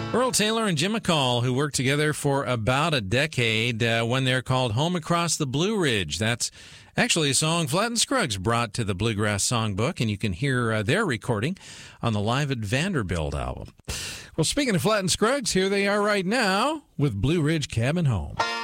Earl Taylor and Jim McCall, who worked together for about a decade when they're called Home Across the Blue Ridge. That's actually a song Flatt and Scruggs brought to the Bluegrass Songbook, and you can hear their recording on the Live at Vanderbilt album. Well, speaking of Flatt and Scruggs, here they are right now with Blue Ridge Cabin Home.